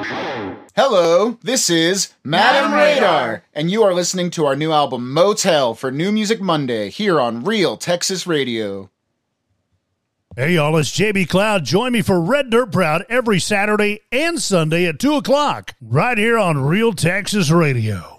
Hello, this is Madam Radar, and you are listening to our new album Motel for New Music Monday here on Real Texas Radio. Hey y'all, it's JB Cloud. Join me for Red Dirt Proud every Saturday and Sunday at 2 o'clock right here on Real Texas Radio.